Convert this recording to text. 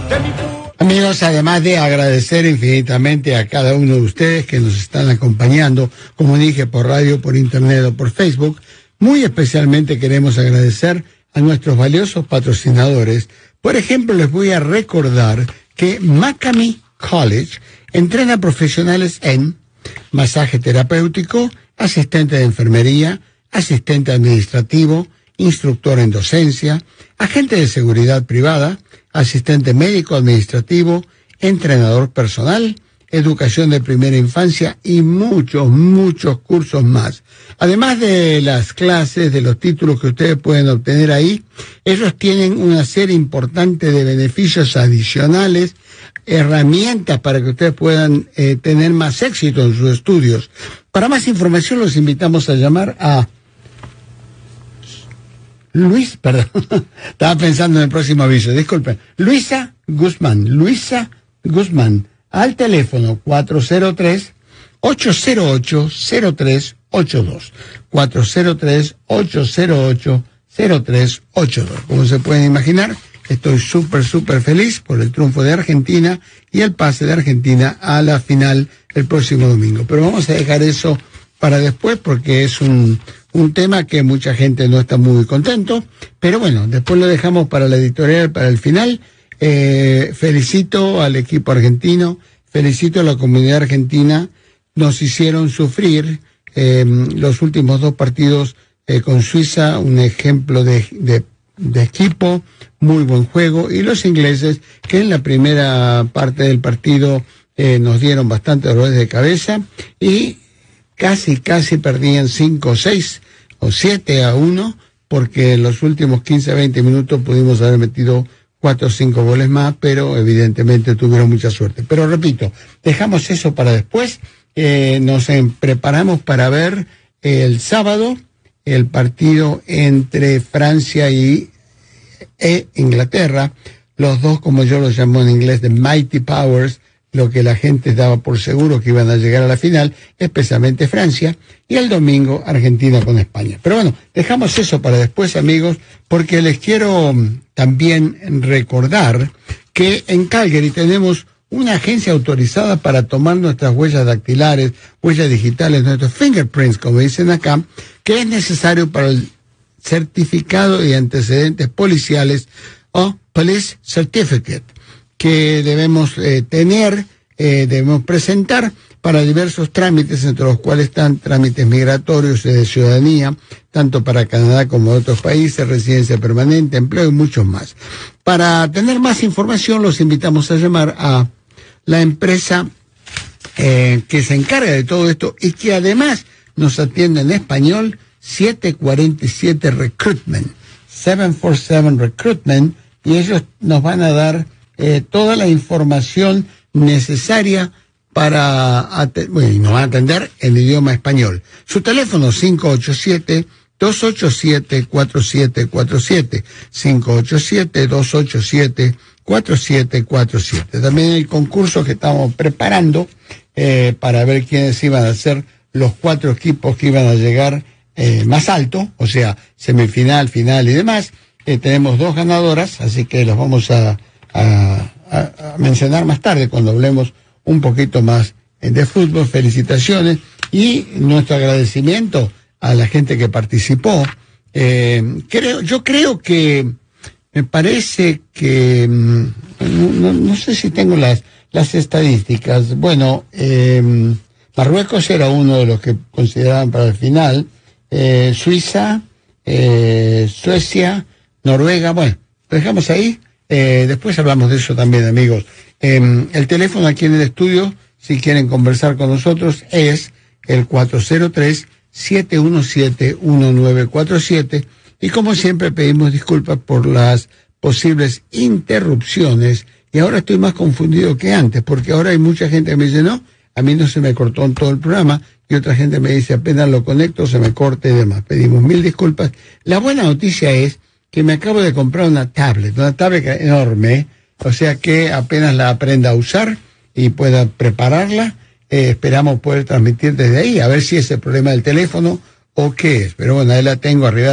Amigos, además de agradecer infinitamente a cada uno de ustedes que nos están acompañando, como dije, por radio, por internet o por Facebook, muy especialmente queremos agradecer a nuestros valiosos patrocinadores. Por ejemplo, les voy a recordar que Maccabi College entrena profesionales en masaje terapéutico, asistente de enfermería, asistente administrativo, instructor en docencia, agente de seguridad privada, asistente médico administrativo, entrenador personal, educación de primera infancia y muchos cursos más. Además de las clases, de los títulos que ustedes pueden obtener ahí, ellos tienen una serie importante de beneficios adicionales, herramientas para que ustedes puedan tener más éxito en sus estudios. Para más información los invitamos a llamar a estaba pensando en el próximo aviso, disculpen. Luisa Guzmán, al teléfono 403-808-0382. 403-808-0382. Como se pueden imaginar, estoy súper feliz por el triunfo de Argentina y el pase de Argentina a la final el próximo domingo. Pero vamos a dejar eso para después porque es un tema que mucha gente no está muy contento, pero bueno, después lo dejamos para la editorial, para el final. Felicito al equipo argentino, felicito a la comunidad argentina, nos hicieron sufrir los últimos dos partidos con Suiza, un ejemplo de equipo, muy buen juego, y los ingleses, que en la primera parte del partido nos dieron bastante dolores de cabeza, y casi perdían 5-6 o 7-1, porque en los últimos 15-20 minutos pudimos haber metido 4 o 5 goles más, pero evidentemente tuvieron mucha suerte. Pero repito, dejamos eso para después. Nos preparamos para ver el sábado el partido entre Francia e Inglaterra, los dos, como yo los llamo en inglés, de Mighty Powers, lo que la gente daba por seguro que iban a llegar a la final, especialmente Francia, y el domingo Argentina con España. Pero bueno, dejamos eso para después, amigos, porque les quiero también recordar que en Calgary tenemos una agencia autorizada para tomar nuestras huellas dactilares, huellas digitales, nuestros fingerprints, como dicen acá, que es necesario para el certificado de antecedentes policiales o Police Certificate, que debemos debemos presentar para diversos trámites, entre los cuales están trámites migratorios y de ciudadanía, tanto para Canadá como de otros países, residencia permanente, empleo y muchos más. Para tener más información, los invitamos a llamar a la empresa que se encarga de todo esto y que además nos atiende en español, 747 Recruitment, 747 Recruitment, y ellos nos van a dar toda la información necesaria para y nos van a atender en idioma español. Su teléfono 587-287-4747, 587-287-4747. También el concurso que estamos preparando para ver quiénes iban a ser los 4 equipos que iban a llegar más alto, o sea, semifinal, final y demás. Tenemos 2 ganadoras, así que los vamos a mencionar más tarde cuando hablemos un poquito más de fútbol. Felicitaciones y nuestro agradecimiento a la gente que participó. Yo creo que me parece que no sé si tengo las estadísticas. Bueno, Marruecos era uno de los que consideraban para el final, Suiza, Suecia, Noruega. Bueno, lo dejamos ahí. Después hablamos de eso también, amigos. El teléfono aquí en el estudio, si quieren conversar con nosotros, es el 403-717-1947. Y como siempre pedimos disculpas por las posibles interrupciones. Y ahora estoy más confundido que antes, porque ahora hay mucha gente que me dice, no, a mí no se me cortó en todo el programa. Y otra gente me dice, apenas lo conecto, se me corta y demás. Pedimos 1000 disculpas. La buena noticia es que me acabo de comprar una tablet enorme, o sea que apenas la aprenda a usar y pueda prepararla, esperamos poder transmitir desde ahí, a ver si es el problema del teléfono o qué es. Pero bueno, ahí la tengo arriba